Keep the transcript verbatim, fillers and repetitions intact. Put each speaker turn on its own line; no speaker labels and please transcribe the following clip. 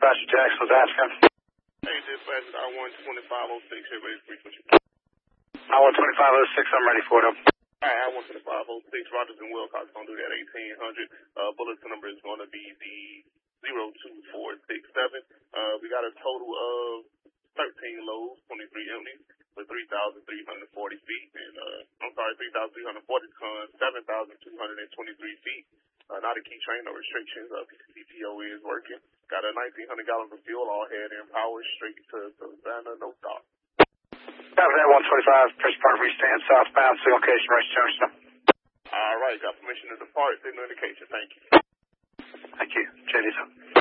Dispatcher Jackson was asking.
Hey, dispatcher, I one twenty-five oh six, everybody's free for you.
I one twenty-five oh six, I'm ready for them.
Alright, I one twenty-five oh six, Rogers and Wilcox, gonna do that eighteen hundred. Uh, bulletin number is gonna be the zero two four six seven. Uh, we got a total of thirteen loads, twenty-three empties, with three thousand three hundred forty feet, and, uh, I'm sorry, three thousand three hundred forty tons, seven thousand two hundred twenty-three feet. Uh, not a key train, no restrictions. Uh, C P O is working. Got a nineteen hundred gallons of fuel all head in power straight to Savannah, no stop.
Copy that, one twenty-five, press part restand southbound, signal location, Race Junction.
All right, got permission to depart, signal indication. Thank you.
Thank you. J D's up.